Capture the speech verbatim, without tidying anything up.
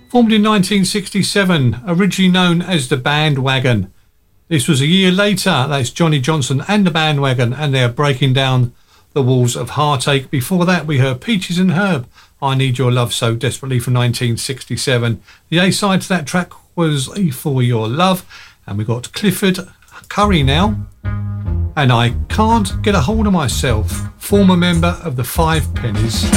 Formed in nineteen sixty-seven, originally known as the Bandwagon. This was a year later. That's Johnny Johnson and the Bandwagon, and they're breaking down the walls of heartache. Before that, we heard Peaches and Herb, I Need Your Love So Desperately, from nineteen sixty-seven. The A-side to that track was E For Your Love. And we got Clifford Curry now. And I Can't Get a Hold of Myself, former member of the Five Pennies.